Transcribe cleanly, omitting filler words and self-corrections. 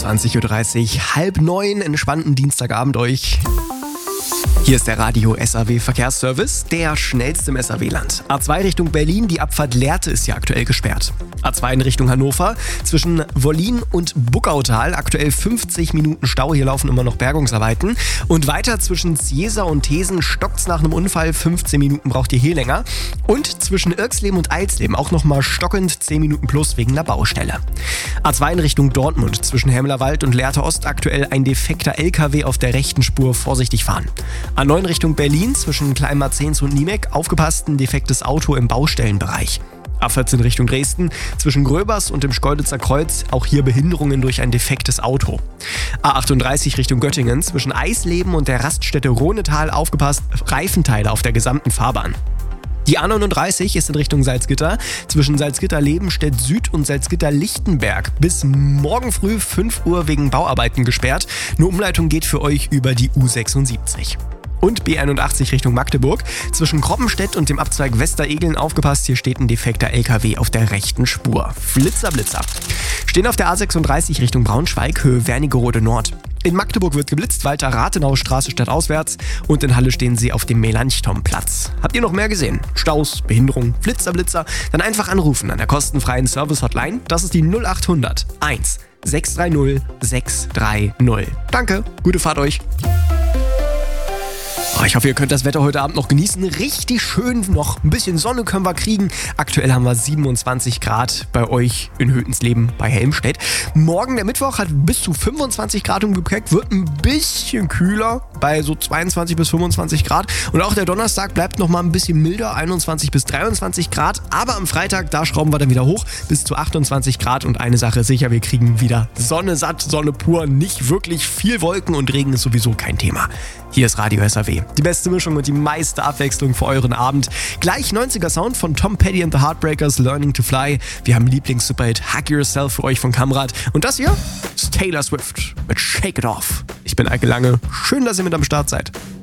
20.30 Uhr, 8:30, entspannten Dienstagabend euch. Hier ist der Radio SAW Verkehrsservice, der schnellste im SAW-Land. A2 Richtung Berlin, die Abfahrt Lehrte ist ja aktuell gesperrt. A2 in Richtung Hannover, zwischen Wollin und Buckautal, aktuell 50 Minuten Stau, hier laufen immer noch Bergungsarbeiten. Und weiter zwischen Ziesa und Thesen stockt's nach einem Unfall, 15 Minuten braucht ihr hier länger. Und zwischen Irxleben und Eilsleben auch nochmal stockend 10 Minuten plus wegen einer Baustelle. A2 in Richtung Dortmund, zwischen Hemmerwald und Lehrte Ost, aktuell ein defekter LKW auf der rechten Spur, vorsichtig fahren. A9 Richtung Berlin, zwischen Kleinmarzens und Niemek, aufgepasst, ein defektes Auto im Baustellenbereich. A14 Richtung Dresden, zwischen Gröbers und dem Schkeuditzer Kreuz, auch hier Behinderungen durch ein defektes Auto. A38 Richtung Göttingen, zwischen Eisleben und der Raststätte Rohnetal, aufgepasst, Reifenteile auf der gesamten Fahrbahn. Die A39 ist in Richtung Salzgitter, zwischen Salzgitter-Lebenstedt Süd und Salzgitter-Lichtenberg bis morgen früh 5 Uhr wegen Bauarbeiten gesperrt. Eine Umleitung geht für euch über die U76. Und B81 Richtung Magdeburg, zwischen Kroppenstedt und dem Abzweig Westeregeln, aufgepasst, hier steht ein defekter LKW auf der rechten Spur. Flitzer, Blitzer. Stehen auf der A36 Richtung Braunschweig, Höhe Wernigerode Nord. In Magdeburg wird geblitzt, Walter Rathenau Straße stadtauswärts, und in Halle stehen sie auf dem Melanchthon-Platz. Habt ihr noch mehr gesehen? Staus, Behinderung, Flitzer, Blitzer? Dann einfach anrufen an der kostenfreien Service-Hotline. Das ist die 0800 1 630 630. Danke, gute Fahrt euch. Ich hoffe, ihr könnt das Wetter heute Abend noch genießen. Richtig schön, noch ein bisschen Sonne können wir kriegen. Aktuell haben wir 27 Grad bei euch in Hötensleben bei Helmstedt. Morgen, der Mittwoch, hat bis zu 25 Grad im Gepäck, wird ein bisschen kühler bei so 22 bis 25 Grad. Und auch der Donnerstag bleibt noch mal ein bisschen milder, 21 bis 23 Grad. Aber am Freitag, da schrauben wir dann wieder hoch bis zu 28 Grad. Und eine Sache sicher, wir kriegen wieder Sonne satt, Sonne pur, nicht wirklich viel Wolken, und Regen ist sowieso kein Thema. Hier ist Radio SAW. Die beste Mischung und die meiste Abwechslung für euren Abend. Gleich 90er Sound von Tom Petty and the Heartbreakers, Learning to Fly. Wir haben Lieblings-Superhit Hug Yourself für euch von Kamrad. Und das hier ist Taylor Swift mit Shake It Off. Ich bin Eike Lange. Schön, dass ihr mit am Start seid.